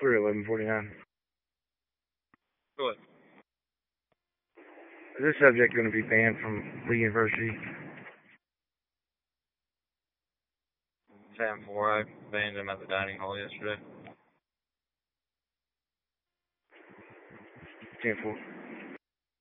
31149. Go ahead. Is this subject going to be banned from Lee University? 10-4, I banned him at the dining hall yesterday. 10-4.